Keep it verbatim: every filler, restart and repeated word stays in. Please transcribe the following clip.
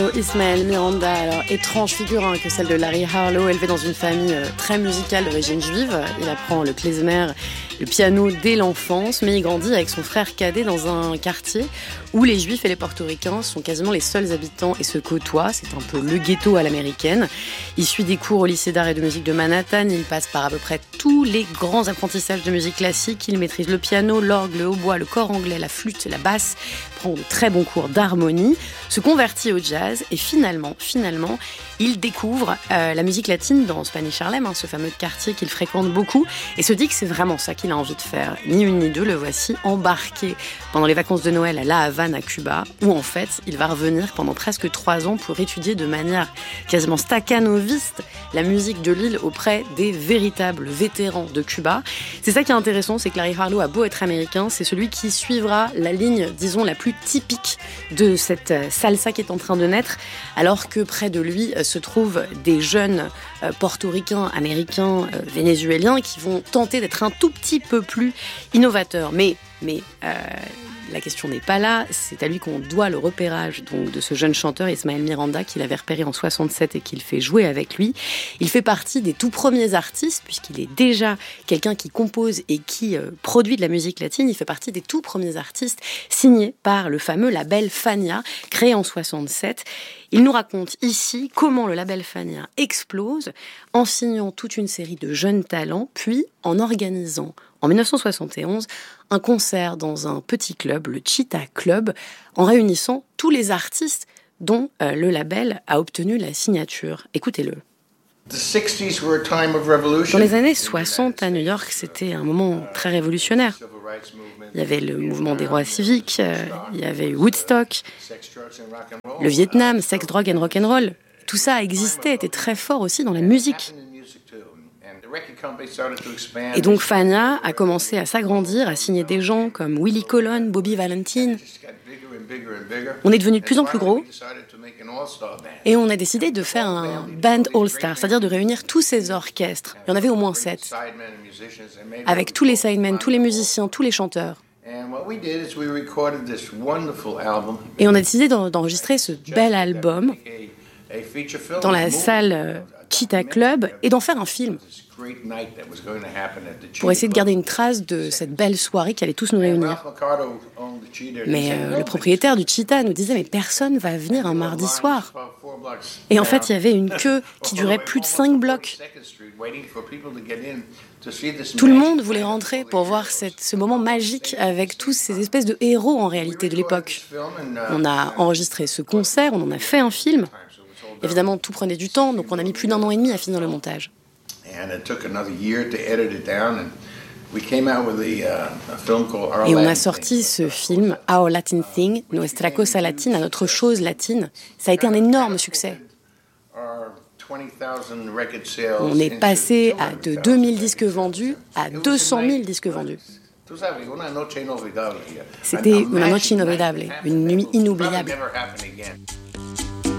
Ismael Miranda, alors étrange figure hein, que celle de Larry Harlow, élevé dans une famille euh, très musicale d'origine juive. Il apprend le klezmer, le piano dès l'enfance, mais il grandit avec son frère cadet dans un quartier où les juifs et les portoricains sont quasiment les seuls habitants et se côtoient. C'est un peu le ghetto à l'américaine. Il suit des cours au lycée d'art et de musique de Manhattan. Il passe par à peu près tous les grands apprentissages de musique classique. Il maîtrise le piano, l'orgue, le hautbois, le cor anglais, la flûte, la basse. Prend de très bons cours d'harmonie, se convertit au jazz et finalement, finalement, il découvre euh, la musique latine dans Spanish Harlem, hein, ce fameux quartier qu'il fréquente beaucoup, et se dit que c'est vraiment ça qu'il a envie de faire. Ni une ni deux, le voici embarqué pendant les vacances de Noël à La Havane, à Cuba, où en fait, il va revenir pendant presque trois ans pour étudier de manière quasiment stakhanoviste la musique de l'île auprès des véritables vétérans de Cuba. C'est ça qui est intéressant, c'est que Larry Harlow a beau être américain, c'est celui qui suivra la ligne, disons, la plus typique de cette salsa qui est en train de naître, alors que près de lui se trouvent des jeunes portoricains, américains, vénézuéliens qui vont tenter d'être un tout petit peu plus innovateurs. Mais, mais euh, la question n'est pas là, c'est à lui qu'on doit le repérage donc, de ce jeune chanteur Ismael Miranda qu'il avait repéré en soixante-sept et qu'il fait jouer avec lui. Il fait partie des tout premiers artistes, puisqu'il est déjà quelqu'un qui compose et qui euh, produit de la musique latine. Il fait partie des tout premiers artistes signés par le fameux label Fania, créé en soixante-sept. Il nous raconte ici comment le label Fania explose en signant toute une série de jeunes talents, puis en organisant en dix-neuf cent soixante et onze un concert dans un petit club, le Cheetah Club, en réunissant tous les artistes dont euh, le label a obtenu la signature. Écoutez-le. Dans les années soixante à New York, c'était un moment très révolutionnaire. Il y avait le mouvement des droits civiques, euh, il y avait Woodstock, le Vietnam, sexe, drogue and rock'n'roll. Tout ça existait, était très fort aussi dans la musique. Et donc Fania a commencé à s'agrandir, à signer des gens comme Willie Colon, Bobby Valentine. On est devenu de plus en plus gros et on a décidé de faire un band all-star, c'est-à-dire de réunir tous ces orchestres. Il y en avait au moins sept, avec tous les sidemen, tous les musiciens, tous les chanteurs. Et on a décidé d'enregistrer ce bel album dans la salle Cheetah Club et d'en faire un film pour essayer de garder une trace de cette belle soirée qui allait tous nous réunir. Mais euh, le propriétaire du Cheetah nous disait « mais personne va venir un mardi soir ». Et en fait, il y avait une queue qui durait plus de cinq blocs. Tout le monde voulait rentrer pour voir cette, ce moment magique avec tous ces espèces de héros en réalité de l'époque. On a enregistré ce concert, on en a fait un film. Évidemment, tout prenait du temps, donc on a mis plus d'un an et demi à finir le montage. Et on a sorti ce film, Our Latin Thing, Nuestra Cosa Latina, notre chose latine. Ça a été un énorme succès. On est passé à, de deux mille disques vendus à deux cent mille disques vendus. C'était una noche inolvidable, une nuit inoubliable.